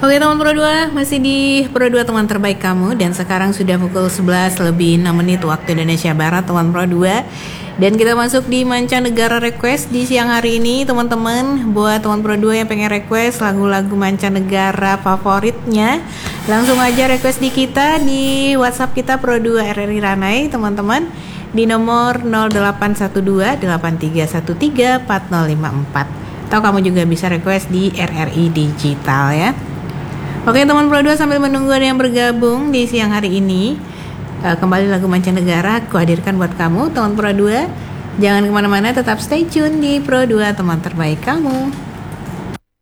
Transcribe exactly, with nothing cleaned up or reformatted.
Oke teman Pro dua, masih di Pro dua teman terbaik kamu. Dan sekarang sudah pukul sebelas lebih enam menit waktu Indonesia Barat teman Pro dua. Dan kita masuk di mancanegara request di siang hari ini teman-teman. Buat teman Pro dua yang pengen request lagu-lagu mancanegara favoritnya, langsung aja request di kita di WhatsApp kita Pro dua R R I Ranai teman-teman, di nomor nol delapan satu dua delapan tiga satu tiga empat nol lima empat. Atau kamu juga bisa request di R R I Digital ya. Oke teman Pro dua, sambil menunggu ada yang bergabung di siang hari ini, uh, kembali lagu mancanegara aku hadirkan buat kamu teman Pro dua. Jangan kemana-mana, tetap stay tune di Pro dua teman terbaik kamu.